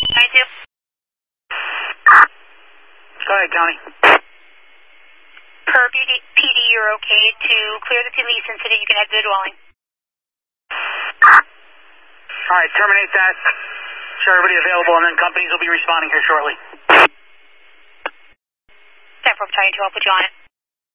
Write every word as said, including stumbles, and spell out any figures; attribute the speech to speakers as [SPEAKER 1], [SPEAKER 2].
[SPEAKER 1] ninety-two.
[SPEAKER 2] Go ahead, County.
[SPEAKER 1] Per P D, P D, you're okay to clear the two Leeson so that you can exit the dwelling.
[SPEAKER 2] All right, terminate that. Sure, everybody available, and then companies will be responding here shortly.
[SPEAKER 1] ten four Battalion two, I'll put you on it.